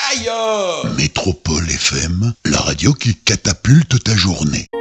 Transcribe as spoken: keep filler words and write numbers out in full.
Aïe! Métropole F M, la radio qui catapulte ta journée.